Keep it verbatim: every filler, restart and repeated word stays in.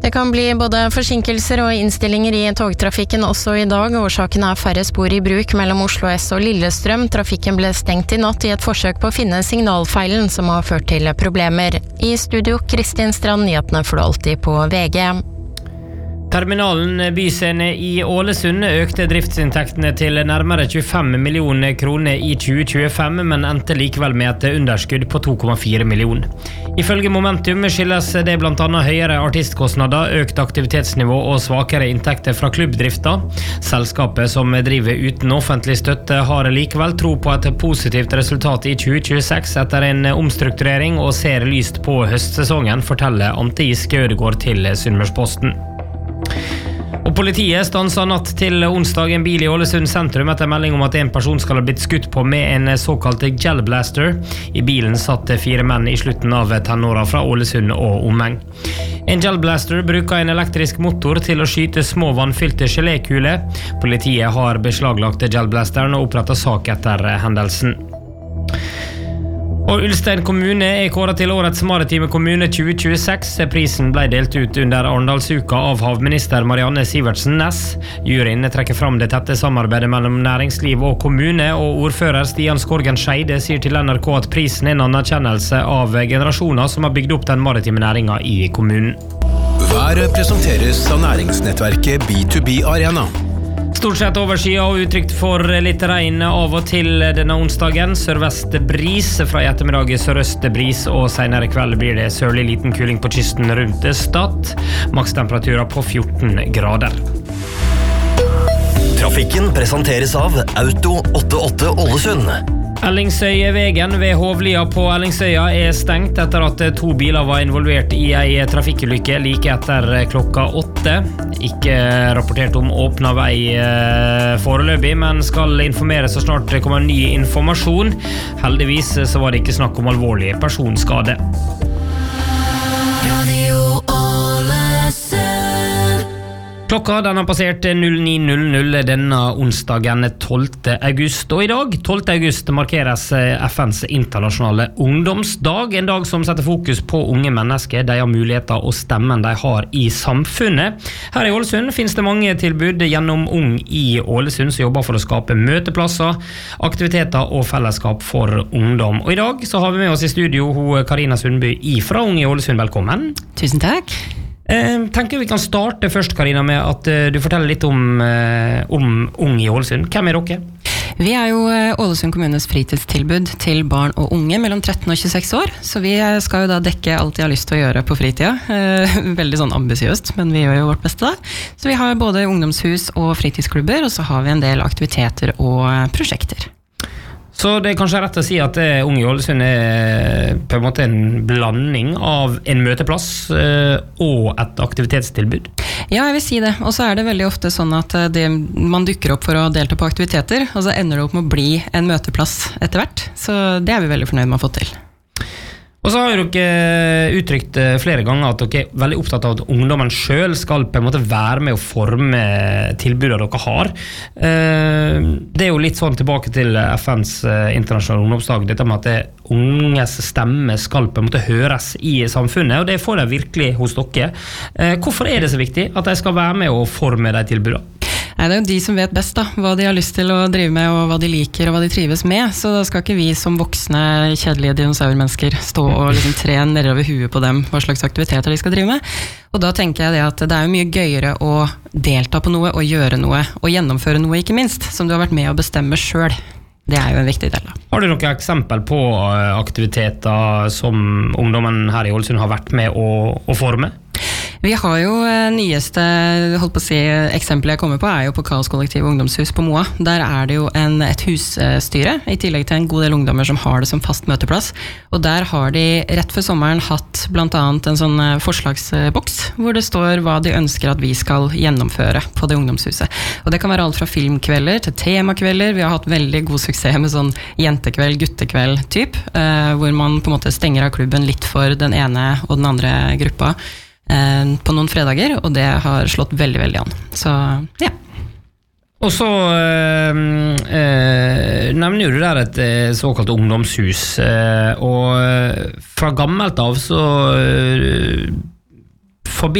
Det kan bli både forsinkelser og innstillinger i togtrafikken også i dag. Årsaken er færre spor i bruk mellom Oslo S og Lillestrøm. Trafikken ble stengt i natt i et forsøk på å finne signalfeilen som har ført til problemer. I studio, Kristin Strand, nyhetene får du alltid på V G. Terminalen Byscene i Ålesund økte driftsinntektene til nærmere tjuefem millioner kroner i tjue tjuefem, men endte likevel med et underskudd på to komma fire millioner. Ifølge Momentum skyldes det blant annet høyere artistkostnader, økt aktivitetsnivå og svakere inntekter fra klubbdrifta. Selskapet, som driver uten offentlig støtte, har likevel tro på et positivt resultat i tjue tjueseks etter en omstrukturering og ser lyst på høstsesongen, forteller Ante Giske Ødegård til Sunnmørsposten. Og politiet stanset natt til onsdag en bil i Ålesund sentrum etter melding om at en person skal ha blitt skutt på med en såkalt gelblaster. I bilen satt fire menn i slutten av tenåra fra Ålesund og omheng. En gelblaster bruker en elektrisk motor til å skyte små vannfylte gelékuler. Politiet har beslaglagt gelblasteren og opprettet sak etter hendelsen. Og Ulstein kommune er kåret til årets maritime kommune tjue tjueseks. Prisen ble delt ut under Arendalsuka av havminister Marianne Sivertsen Næss. Juryen trekker fram det tette samarbeidet mellom næringsliv og kommune, og ordfører Stian Skorgen Scheide sier til N R K at prisen er en anerkjennelse av generasjoner som har bygd opp den maritime næringa i kommunen. Været presenteres av næringsnettverket B to B Arena. Stort sett overskyet og utrygt for litt regn av og til denne onsdagen. Sørvest bris, fra i ettermiddag sørøst bris, og senere kveld blir det sørlig liten kuling på kysten rundt Stad. Makstemperaturer på fjorten grader. Trafikken presenteres av Auto åttiåtte Ålesund. Ellingsøyvegen ved Hovlia på Ellingsøya er stengt etter at to biler var involvert i en trafikkulykke like etter klokka åtte. Ikke rapportert om åpna vei foreløpig, men skal informere så snart det kommer ny informasjon. Heldigvis så var det ikke snakk om alvorlig personskade. Klokka den har passert null ni null null denne onsdagen tolvte august, og i dag, tolvte august, markeres F N's internasjonale ungdomsdag, en dag som setter fokus på unge mennesker, de har muligheter og stemmen de har i samfunnet. Her i Ålesund finnes det mange tilbud gjennom Ung i Ålesund som jobber for å skape møteplasser, aktiviteter og fellesskap for ungdom. Og i dag så har vi med oss i studio hun Karina Sundby fra Ung i Ålesund. Velkommen. Tusen takk. Jeg tenker vi kan starte først, Karina, med at du forteller litt om, om Ung i Ålesund. Hvem er dere? Vi er jo Ålesund kommunes fritidstilbud til barn og unge mellom tretten og tjueseks år, så vi skal jo da dekke alt de har lyst til å gjøre på fritida. Veldig sånn ambisiøst, men vi gjør jo vårt beste da. Så vi har både ungdomshus og fritidsklubber, og så har vi en del aktiviteter og prosjekter. Så det er kanskje rett å si at Ung i Ålesund er på en måte en blanding av en møteplass og et aktivitetstilbud? Ja, jeg vil si det. Og så er det veldig ofte sånn at det, man dukker opp for å delta på aktiviteter, og så ender det opp med å bli en møteplass etter hvert. Så det er vi veldig fornøyd med å få til. Og så har dere uttrykt flere ganger at dere er veldig opptatt av at ungdommen selv skal på en måte være med å forme tilbudet dere har. Det er jo litt sånn tilbake til F N's internasjonale ungdomsdag, dette med at unges stemme skal på en måte høres i samfunnet, og det får de virkelig hos dere. Hvorfor er det så viktig at de skal være med å forme de tilbudene? Nei, det er jo de som vet best da, hva de har lyst til å drive med, og hva de liker, og hva de trives med. Så da skal ikke vi som voksne, kjedelige dinosaurmennesker stå og liksom tre nedover huet på dem hva slags aktiviteter de skal drive med. Og da tenker jeg det at det er jo mye gøyere å delta på noe, og gjøre noe, og gjennomføre noe ikke minst, som du har vært med å bestemme selv. Det er jo en viktig del da. Har du noen eksempel på aktiviteter som ungdommen her i Ålesund har vært med å, å forme? Vi har jo nyeste, holdt på å si, eksempelet jeg kommer på er jo på Kaos Kollektiv Ungdomshus på Moa. Der er det jo en, et husstyre, i tillegg til en god del ungdommer som har det som fast møteplass. Og der har de rett før sommeren hatt blant annet en sånn forslagsboks, hvor det står hva de ønsker at vi skal gjennomføre på det ungdomshuset. Og det kan være alt fra filmkvelder til temakvelder. Vi har hatt veldig god suksess med sånn jentekveld, guttekveld typ, hvor man på en måte stenger av klubben litt for den ene og den andre gruppa på noen fredager, og det har slått veldig, veldig an. Så, ja. Og så øh, øh, nevner du der et såkalt ungdomshus, øh, og fra gammelt av så øh,